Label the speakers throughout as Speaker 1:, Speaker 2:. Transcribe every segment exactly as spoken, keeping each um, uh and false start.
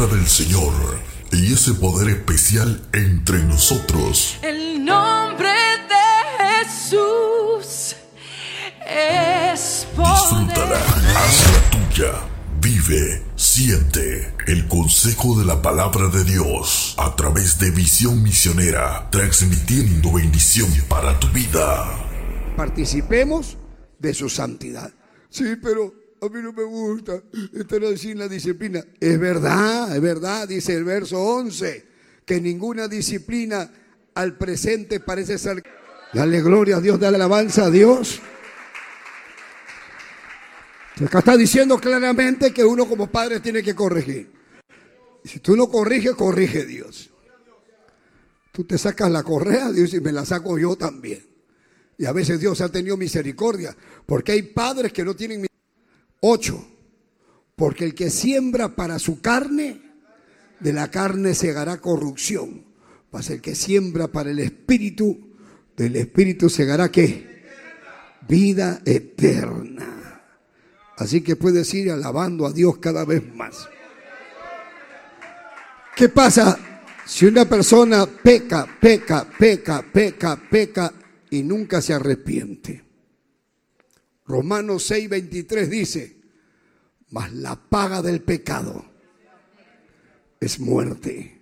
Speaker 1: palabra del Señor y ese poder especial entre nosotros.
Speaker 2: El nombre de Jesús es poder.
Speaker 1: Disfrútala, hazla tuya, vive, siente el consejo de la palabra de Dios a través de Visión Misionera, transmitiendo bendición para tu vida.
Speaker 3: Participemos de su santidad. Sí, pero a mí no me gusta estar así en la disciplina. Es verdad, es verdad, dice el verso once, que ninguna disciplina al presente parece ser. Dale gloria a Dios, dale alabanza a Dios. Acá está diciendo claramente que uno como padre tiene que corregir. Si tú no corriges, corrige Dios. Tú te sacas la correa, Dios, y me la saco yo también. Y a veces Dios ha tenido misericordia, porque hay padres que no tienen misericordia. Ocho, porque el que siembra para su carne, de la carne segará corrupción. Mas el que siembra para el espíritu, del espíritu segará ¿qué? Vida eterna. Así que puedes ir alabando a Dios cada vez más. ¿Qué pasa si una persona peca, peca, peca, peca, peca y nunca se arrepiente? Romanos seis veintitrés dice: mas la paga del pecado es muerte.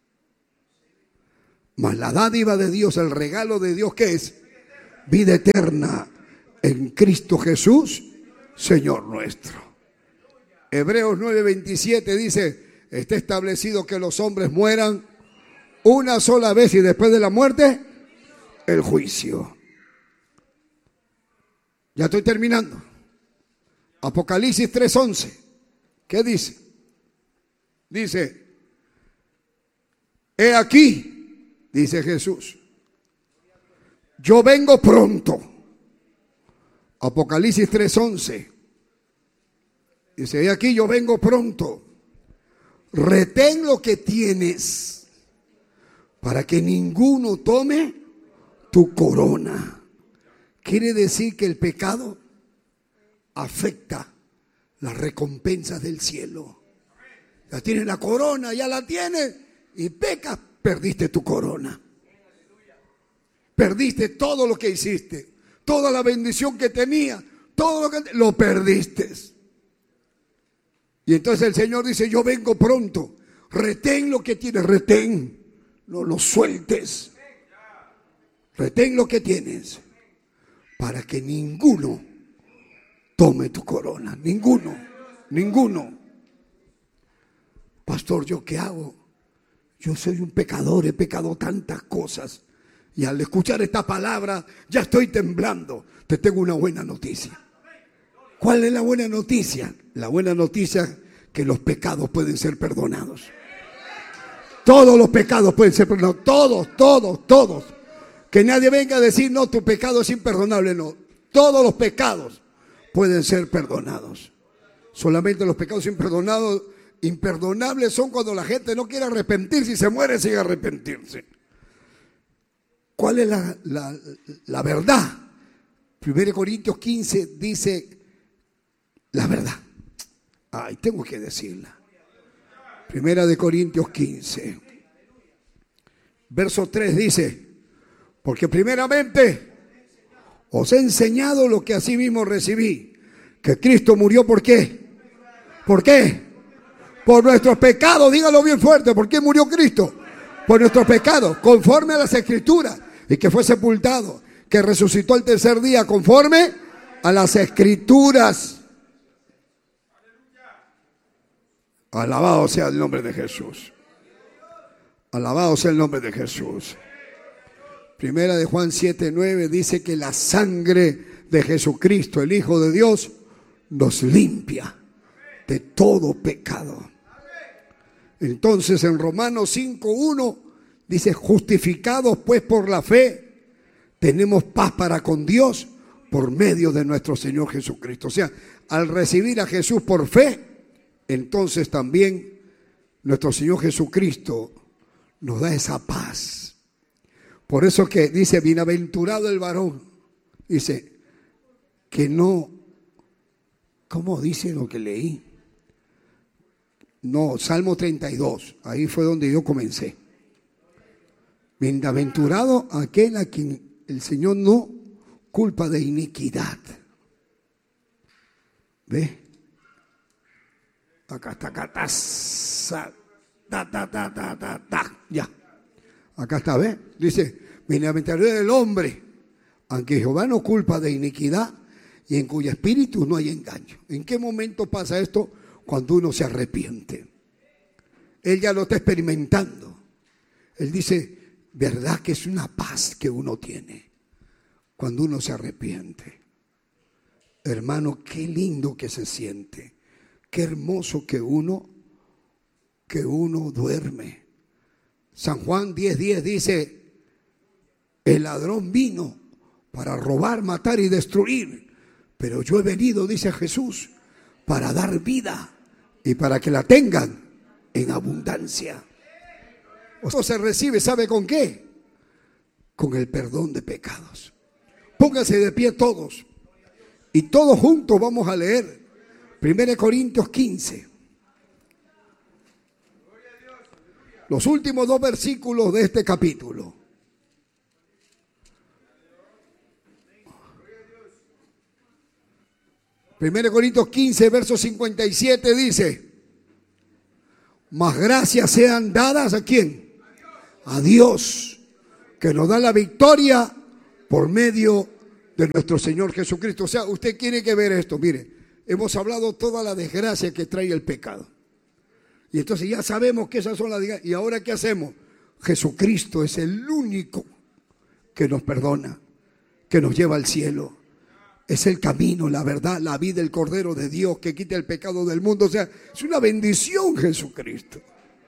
Speaker 3: Mas la dádiva de Dios, el regalo de Dios, ¿qué es? Vida eterna en Cristo Jesús, Señor nuestro. Hebreos nueve veintisiete dice: está establecido que los hombres mueran una sola vez y después de la muerte, el juicio. Ya estoy terminando. Apocalipsis tres once. ¿Qué dice? Dice: he aquí, dice Jesús, yo vengo pronto. Apocalipsis tres once. Dice: he aquí, yo vengo pronto. Retén lo que tienes para que ninguno tome tu corona. Quiere decir que el pecado afecta las recompensas del cielo. Ya tienes la corona, ya la tienes, y pecas, perdiste tu corona. Perdiste todo lo que hiciste, toda la bendición que tenía, todo lo que lo perdiste. Y entonces el Señor dice: yo vengo pronto. Retén lo que tienes, retén, no lo sueltes. Retén lo que tienes para que ninguno tome tu corona. Ninguno, ninguno. Pastor, ¿yo qué hago? Yo soy un pecador, he pecado tantas cosas. Y al escuchar esta palabra ya estoy temblando. Te tengo una buena noticia. ¿Cuál es la buena noticia? La buena noticia es que los pecados pueden ser perdonados. Todos los pecados pueden ser perdonados. Todos, todos, todos. Que nadie venga a decir: no, tu pecado es imperdonable. No, todos los pecados pueden ser perdonados. Solamente los pecados imperdonados, imperdonables son cuando la gente no quiere arrepentirse y se muere sin arrepentirse. ¿Cuál es la, la, la verdad? primero Corintios quince dice la verdad. Ay, tengo que decirla. Primera de Corintios quince. Verso tres dice: porque primeramente os he enseñado lo que asimismo recibí, que Cristo murió. ¿Por qué? ¿Por qué? Por nuestros pecados. Dígalo bien fuerte. ¿Por qué murió Cristo? Por nuestros pecados, conforme a las Escrituras, y que fue sepultado, que resucitó el tercer día, conforme a las Escrituras. Alabado sea el nombre de Jesús. Alabado sea el nombre de Jesús. Primera de Juan siete nueve dice que la sangre de Jesucristo, el Hijo de Dios, nos limpia de todo pecado. Entonces en Romanos cinco uno dice: justificados pues por la fe, tenemos paz para con Dios por medio de nuestro Señor Jesucristo. O sea, al recibir a Jesús por fe, entonces también nuestro Señor Jesucristo nos da esa paz. Por eso que dice: bienaventurado el varón, dice, que no, ¿cómo dice lo que leí? No, Salmo treinta y dos. Ahí fue donde yo comencé. Bienaventurado aquel a quien el Señor no culpa de iniquidad. ¿Ve? Acá está, acá está. Ta, ta, ta, ta, ta, ta. Ya. Acá está, ¿ve? Dice, bienaventurado el hombre, aunque Jehová no culpa de iniquidad y en cuyo espíritu no hay engaño. ¿En qué momento pasa esto? Cuando uno se arrepiente. Él ya lo está experimentando. Él dice, verdad que es una paz que uno tiene cuando uno se arrepiente. Hermano, qué lindo que se siente. Qué hermoso que uno, que uno duerme. San Juan diez diez dice, el ladrón vino para robar, matar y destruir, pero yo he venido, dice Jesús, para dar vida y para que la tengan en abundancia. Esto se recibe, ¿sabe con qué? Con el perdón de pecados. Pónganse de pie todos y todos juntos vamos a leer primera Corintios quince. Los últimos dos versículos de este capítulo. primera Corintios quince, verso cincuenta y siete dice, mas gracias sean dadas ¿a quién? A Dios, que nos da la victoria por medio de nuestro Señor Jesucristo. O sea, usted tiene que ver esto. Mire, hemos hablado toda la desgracia que trae el pecado. Y entonces ya sabemos que esas son las desgracias. ¿Y ahora qué hacemos? Jesucristo es el único que nos perdona, que nos lleva al cielo. Es el camino, la verdad, la vida, el Cordero de Dios que quita el pecado del mundo. O sea, es una bendición Jesucristo.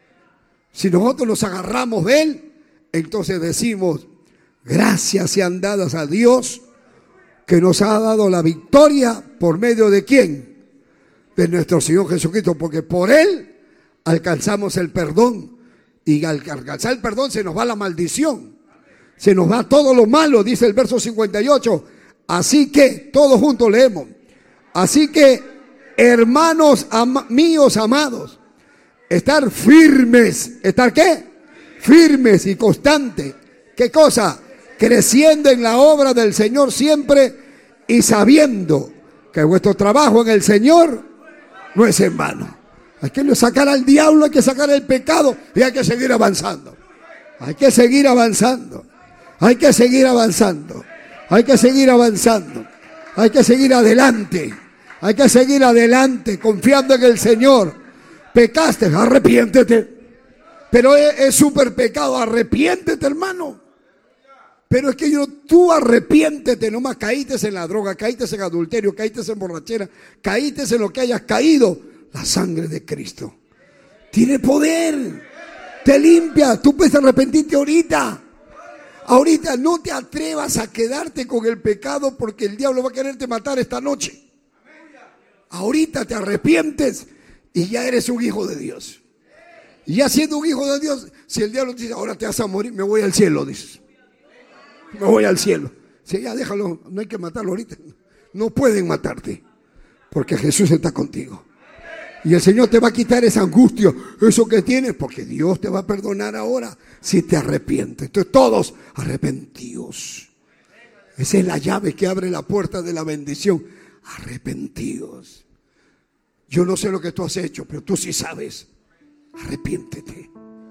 Speaker 3: Si nosotros nos agarramos de Él, entonces decimos, gracias sean dadas a Dios que nos ha dado la victoria por medio de ¿quién? De nuestro Señor Jesucristo, porque por Él alcanzamos el perdón. Y al alcanzar el perdón se nos va la maldición. Se nos va todo lo malo, dice el verso cincuenta y ocho. Así que, todos juntos leemos. Así que, hermanos ama, míos amados, estar firmes. ¿Estar qué? Firmes y constantes. ¿Qué cosa? Creciendo en la obra del Señor siempre y sabiendo que vuestro trabajo en el Señor no es en vano. Hay que sacar al diablo, hay que sacar el pecado y hay que seguir avanzando. Hay que seguir avanzando. Hay que seguir avanzando. Hay que seguir avanzando. Hay que seguir adelante. Hay que seguir adelante confiando en el Señor. Pecaste, arrepiéntete. Pero es, es súper pecado, arrepiéntete, hermano. Pero es que yo, tú arrepiéntete, nomás caíste en la droga, caíste en adulterio, caíste en borrachera, caíste en lo que hayas caído. La sangre de Cristo tiene poder, te limpia. Tú puedes arrepentirte ahorita. Ahorita no te atrevas a quedarte con el pecado porque el diablo va a quererte matar esta noche. Ahorita te arrepientes y ya eres un hijo de Dios. Y ya siendo un hijo de Dios, si el diablo te dice, ahora te vas a morir, me voy al cielo, dices. Me voy al cielo. Si ya déjalo, no hay que matarlo ahorita. No pueden matarte porque Jesús está contigo. Y el Señor te va a quitar esa angustia, eso que tienes, porque Dios te va a perdonar ahora si te arrepientes. Entonces todos arrepentidos. Esa es la llave que abre la puerta de la bendición. Arrepentidos. Yo no sé lo que tú has hecho, pero tú sí sabes. Arrepiéntete.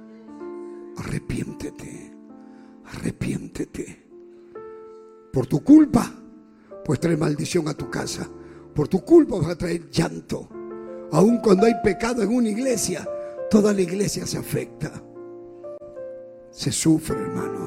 Speaker 3: Arrepiéntete. Arrepiéntete. Por tu culpa, pues trae maldición a tu casa. Por tu culpa vas a traer llanto. Aun cuando hay pecado en una iglesia, toda la iglesia se afecta. Se sufre, hermano.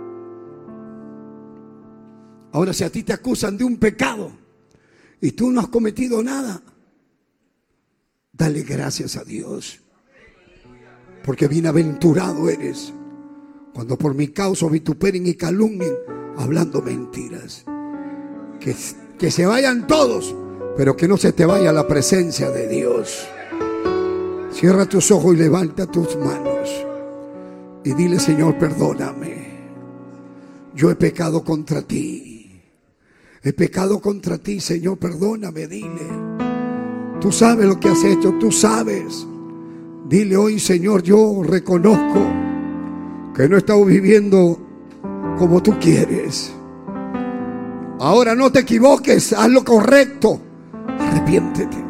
Speaker 3: Ahora, si a ti te acusan de un pecado y tú no has cometido nada, dale gracias a Dios. Porque bienaventurado eres cuando por mi causa vituperen y calumnien hablando mentiras. Que, que se vayan todos, pero que no se te vaya la presencia de Dios. Cierra tus ojos y levanta tus manos y dile: Señor, perdóname. Yo he pecado contra ti. He pecado contra ti, Señor, perdóname, dile. Tú sabes lo que has hecho, tú sabes. Dile hoy, Señor, yo reconozco que no he estado viviendo como tú quieres. Ahora no te equivoques, haz lo correcto. Arrepiéntete.